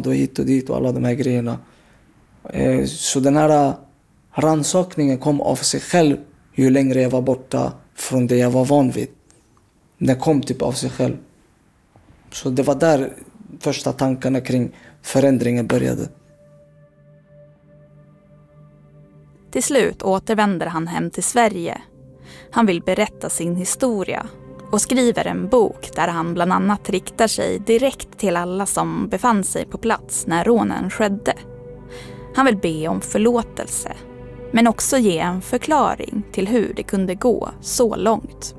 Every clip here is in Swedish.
stad och hit och dit och alla de här grejerna. Så den här rannsakningen kom av sig själv ju längre jag var borta från det jag var van vid. Den kom typ av sig själv. Så det var där första tankarna kring förändringen började. Till slut återvänder han hem till Sverige. Han vill berätta sin historia och skriver en bok där han bland annat riktar sig direkt till alla som befann sig på plats när rånen skedde. Han vill be om förlåtelse, men också ge en förklaring till hur det kunde gå så långt.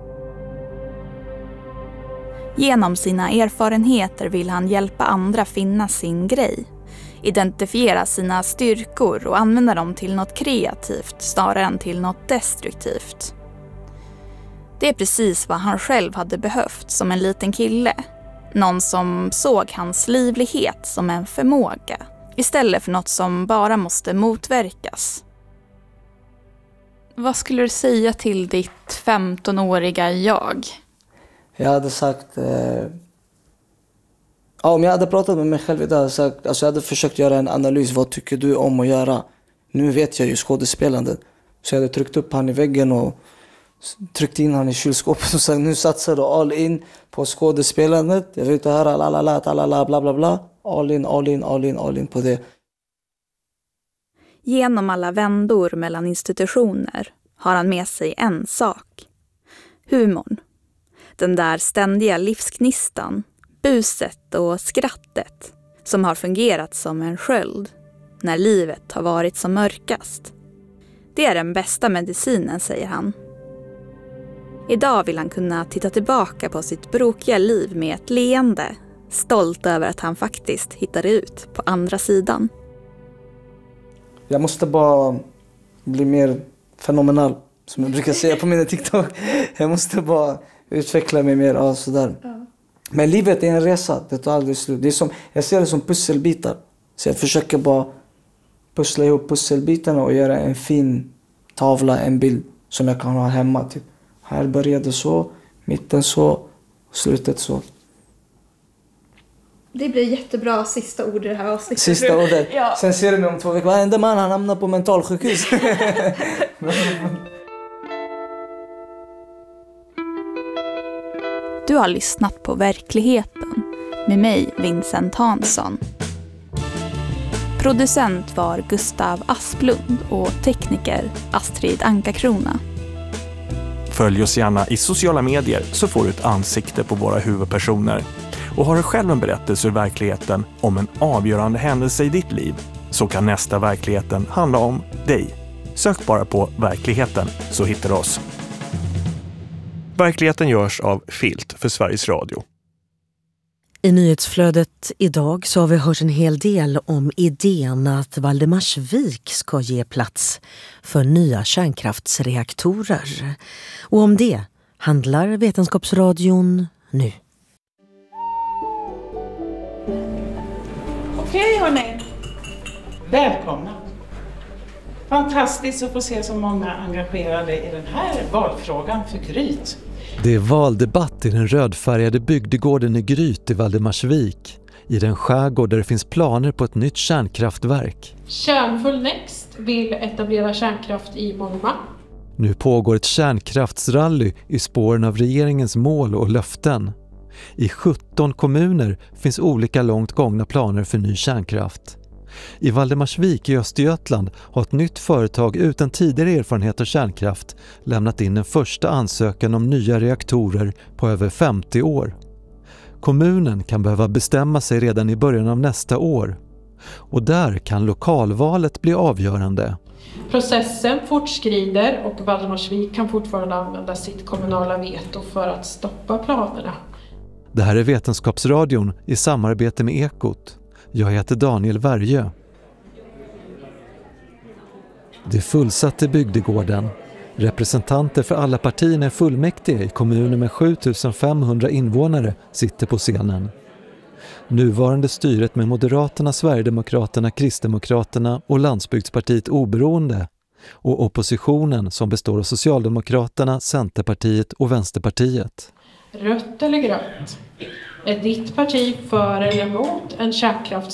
Genom sina erfarenheter vill han hjälpa andra finna sin grej, identifiera sina styrkor och använda dem till något kreativt snarare än till något destruktivt. Det är precis vad han själv hade behövt som en liten kille. Någon som såg hans livlighet som en förmåga istället för något som bara måste motverkas. Vad skulle du säga till ditt 15-åriga jag? Jag hade sagt... om jag hade pratat med mig själv idag hade jag sagt... Alltså jag hade försökt göra en analys. Vad tycker du om att göra? Nu vet jag ju skådespelandet. Så jag hade tryckt upp han i väggen och tryckt in han i kylskåpet och sagt nu satsar du all in på skådespelandet. Jag vill inte höra la bla bla bla. All in på det. Genom alla vändor mellan institutioner har han med sig en sak. Humorn. Den där ständiga livsknistan, buset och skrattet som har fungerat som en sköld när livet har varit som mörkast. Det är den bästa medicinen, säger han. Idag vill han kunna titta tillbaka på sitt brokiga liv med ett leende, stolt över att han faktiskt hittade ut på andra sidan. Jag måste bara bli mer fenomenal, som jag brukar säga på mina TikTok. Jag måste bara utveckla mig mer och sådär. Ja. Men livet är en resa, det tar aldrig slut. Det är som, jag ser det som pusselbitar. Så jag försöker bara pussla ihop pusselbitarna och göra en fin tavla, en bild som jag kan ha hemma. Typ. Här började så, mitten så, slutet så. Det blir jättebra sista ord i det här avsnittet. Sista ordet. Ja. Sen ser du mig om 2 veckor. Vad hände man? Han hamnar på mentalsjukhus. Du har lyssnat på Verkligheten med mig, Vincent Hansson. Producent var Gustav Asplund och tekniker Astrid Ankakrona. Följ oss gärna i sociala medier så får du ett ansikte på våra huvudpersoner. Och har du själv en berättelse ur verkligheten om en avgörande händelse i ditt liv så kan nästa Verkligheten handla om dig. Sök bara på Verkligheten så hittar du oss. Verkligheten görs av Filt för Sveriges Radio. I nyhetsflödet idag så har vi hört en hel del om idén att Valdemarsvik ska ge plats för nya kärnkraftsreaktorer. Och om det handlar Vetenskapsradion nu. Okej hörni, välkomna. Fantastiskt att få se så många engagerade i den här valfrågan för Gryt. Det är valdebatt i den rödfärgade bygdegården i Gryt i Valdemarsvik. I den skärgård där det finns planer på ett nytt kärnkraftverk. Kärnfull Next vill etablera kärnkraft i Morma. Nu pågår ett kärnkraftsrally i spåren av regeringens mål och löften. I 17 kommuner finns olika långt gångna planer för ny kärnkraft. I Valdemarsvik i Östergötland har ett nytt företag utan tidigare erfarenhet av kärnkraft lämnat in en första ansökan om nya reaktorer på över 50 år. Kommunen kan behöva bestämma sig redan i början av nästa år. Och där kan lokalvalet bli avgörande. Processen fortskrider och Valdemarsvik kan fortfarande använda sitt kommunala veto för att stoppa planerna. Det här är Vetenskapsradion i samarbete med Ekot. Jag heter Daniel Värjö. Det fullsatte bygdegården. Representanter för alla partierna är fullmäktige i kommuner med 7500 invånare sitter på scenen. Nuvarande styret med Moderaterna, Sverigedemokraterna, Kristdemokraterna och Landsbygdspartiet Oberoende och oppositionen som består av Socialdemokraterna, Centerpartiet och Vänsterpartiet. Rött eller grönt? Är ditt parti för eller emot en kärnkraft